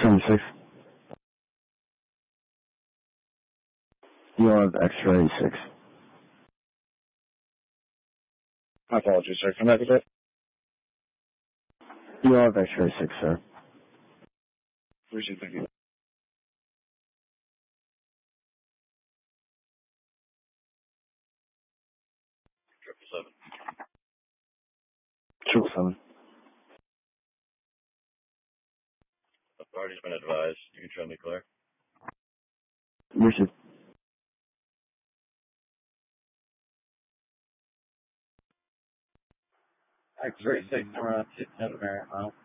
676. You'll have X-ray 6. My apologies, sir. Come back with it. You'll have X-ray 6, sir. Appreciate it. Thank you. Triple 777. The party's been advised. You can show me clear. Richard. X-ray 6, we're on 6 Mary Mile.